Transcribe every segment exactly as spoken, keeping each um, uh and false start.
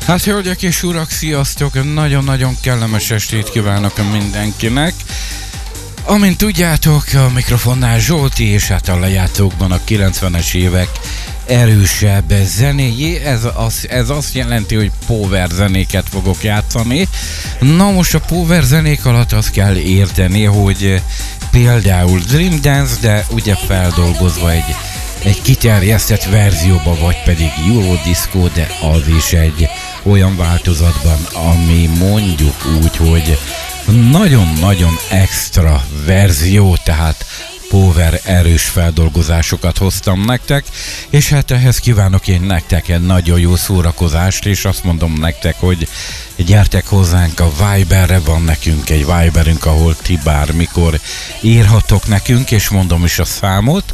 Hát hölgyek és urak, sziasztok! Nagyon-nagyon kellemes estét kívánok mindenkinek. Amint tudjátok, a mikrofonnál Zsolti, és hát a lejátszókban a kilencvenes évek erősebb zenéjé. Ez, az, ez azt jelenti, hogy power zenéket fogok játszani. Na most a power zenék alatt azt kell érteni, hogy például Dream Dance, de ugye feldolgozva egy egy kiterjesztett verzióba, vagy pedig Eurodisco, de az is egy olyan változatban, ami mondjuk úgy, hogy nagyon-nagyon extra verzió, tehát power erős feldolgozásokat hoztam nektek, és hát ehhez kívánok én nektek egy nagyon jó szórakozást, és azt mondom nektek, hogy gyertek hozzánk a Viberre, van nekünk egy Viberünk, ahol ti bármikor írhatok nekünk, és mondom is a számot,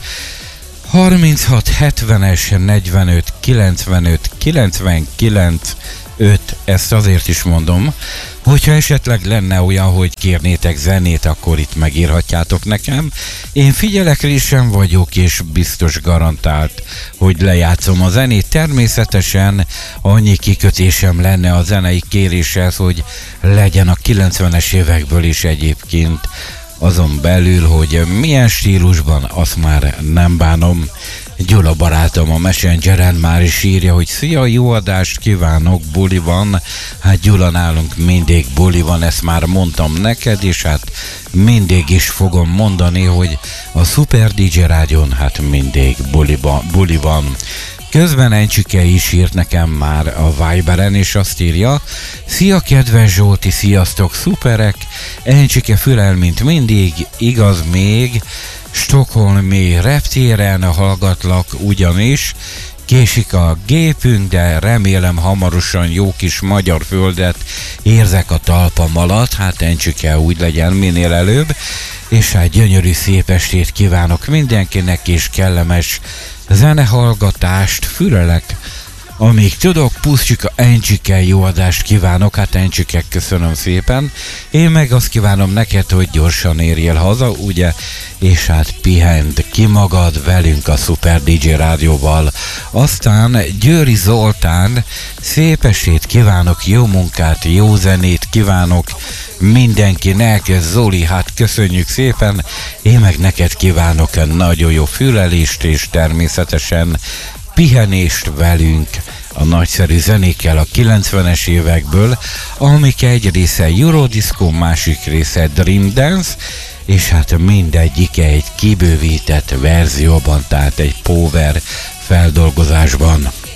harminchat hetvenes negyvenöt kilencvenöt kilencvenkilenc öt, ezt azért is mondom, hogyha esetleg lenne olyan, hogy kérnétek zenét, akkor itt megírhatjátok nekem. Én figyelekrésen vagyok, és biztos garantált, hogy lejátszom a zenét. Természetesen annyi kikötésem lenne a zenei kéréshez, hogy legyen a kilencvenes évekből is egyébként. Azon belül, hogy milyen stílusban, azt már nem bánom. Gyula barátom a Messengeren már is írja, hogy szia, jó adást kívánok, buli van. Hát Gyula, nálunk mindig buli van, ezt már mondtam neked, és hát mindig is fogom mondani, hogy a Super dé dzsé Rádión hát mindig buli, buli van. Közben Encsike is írt nekem már a Viberen, és azt írja: szia kedves Zsolti, sziasztok, szuperek! Encsike fülel, mint mindig, igaz még, stockholmi reptéren hallgatlak ugyanis, késik a gépünk, de remélem hamarosan jó kis magyar földet érzek a talpam alatt, hát Encsike úgy legyen minél előbb, és hát gyönyörű szép estét kívánok mindenkinek, és kellemes zenehallgatást, fürelek, amíg tudok. Puszcsika, Encsike, jó adást kívánok. Hát Encsike, köszönöm szépen. Én meg azt kívánom neked, hogy gyorsan érjél haza, ugye, és hát pihend ki magad velünk a Super dé dzsé Rádióval. Aztán Győri Zoltán, szép estét kívánok, jó munkát, jó zenét kívánok mindenkinek. Zoli, hát köszönjük szépen. Én meg neked kívánok nagyon jó fülelést, és természetesen pihenést velünk a nagyszerű zenékkel a kilencvenes évekből, amik egy része Eurodisco, másik része Dream Dance, és hát mindegyike egy kibővített verzióban, tehát egy power feldolgozásban.